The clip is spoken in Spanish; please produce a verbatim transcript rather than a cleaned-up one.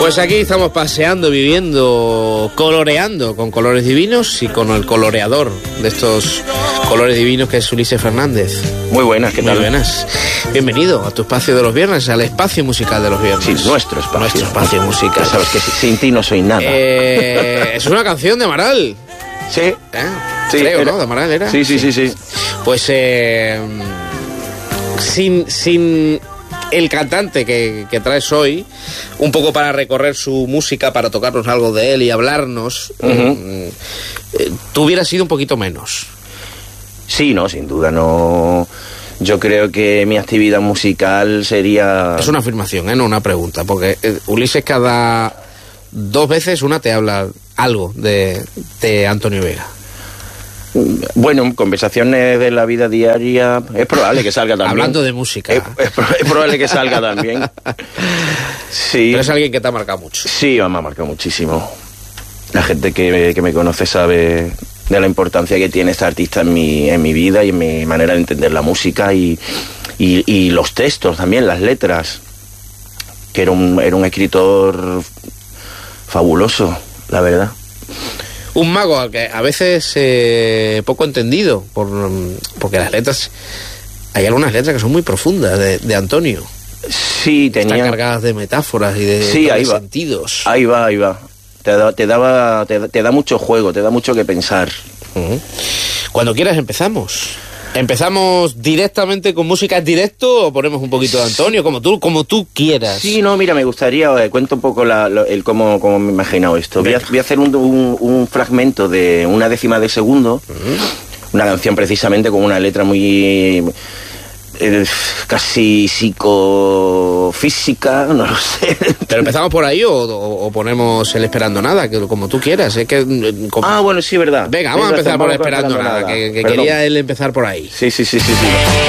Pues aquí estamos paseando, viviendo, coloreando con colores divinos y con el coloreador de estos colores divinos que es Ulises Fernández. Muy buenas, ¿qué tal? Muy buenas. Bienvenido a tu espacio de los viernes, al espacio musical de los viernes. Sí, nuestro espacio. Nuestro espacio musical. Ya sabes que sin ti no soy nada. Eh, es una canción de Amaral. Sí. ¿Eh? Sí, Creo, era... ¿no? De Amaral era. Sí, sí, sí, sí. Pues eh, sin, sin el cantante que, que traes hoy, un poco para recorrer su música, para tocarnos algo de él y hablarnos, uh-huh. eh, eh, tú hubieras sido un poquito menos. Sí, no, sin duda, no. Yo creo que mi actividad musical sería... Es una afirmación, ¿eh? No una pregunta, porque eh, Ulises cada dos veces una te habla algo de, de Antonio Vega. Bueno, en conversaciones de la vida diaria es probable que salga también. Hablando de música. Es, es, es probable que salga también. Sí. Pero es alguien que te ha marcado mucho. Sí, me ha marcado muchísimo. La gente que, que me conoce sabe de la importancia que tiene este artista en mi, en mi vida y en mi manera de entender la música y, y, y los textos también, las letras. Que era un, era un escritor fabuloso, la verdad. Un mago al que a veces eh, poco entendido, por, porque las letras, hay algunas letras que son muy profundas de, de Antonio. Sí, tenía... Están cargadas de metáforas y de, sí, ahí de va. sentidos. Ahí va, ahí va. Te da, te, daba, te, te da mucho juego, te da mucho que pensar. Uh-huh. Cuando quieras empezamos. ¿Empezamos directamente con música en directo o ponemos un poquito de Antonio? Como tú, como tú quieras. Sí, no, mira, me gustaría, eh, cuento un poco la, lo, el cómo, cómo me he imaginado esto. Voy a, voy a hacer un, un, un fragmento de una décima de segundo, uh-huh. Una canción precisamente con una letra muy... Eh, casi psicofísica, no lo sé. ¿Pero empezamos por ahí o, o, o ponemos el Esperando Nada? Que, como tú quieras. Es que, como... Ah, bueno, sí, verdad. Venga, vamos a empezar por Esperando, esperando Nada, nada. que, que quería él empezar por ahí. Sí, sí, sí, sí, sí.